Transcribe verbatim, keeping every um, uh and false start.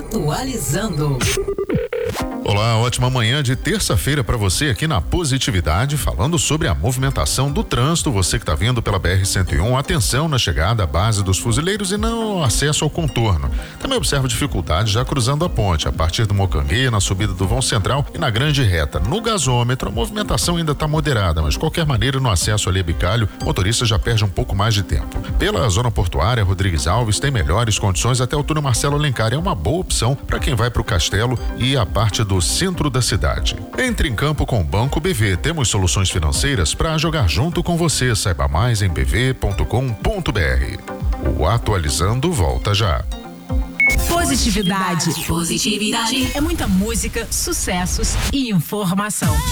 Atualizando. Olá, ótima manhã de terça-feira para você aqui na Positividade, falando sobre a movimentação do trânsito. Você que está vindo pela B R cento e um, atenção na chegada à base dos Fuzileiros e não acesso ao contorno. Também observa dificuldade já cruzando a ponte, a partir do Mocanguê, na subida do vão central e na grande reta. No gasômetro, a movimentação ainda está moderada, mas de qualquer maneira, no acesso ali a Bicalho, o motorista já perde um pouco mais de tempo. Pela zona portuária, Rodrigues Alves tem melhores condições até o túnel Marcelo Alencar. É uma boa opção para quem vai para o Castelo e a parte do centro da cidade. Entre em campo com o Banco B V. Temos soluções financeiras para jogar junto com você. Saiba mais em b v ponto com ponto b r. O Atualizando volta já. Positividade. Positividade. É muita música, sucessos e informação.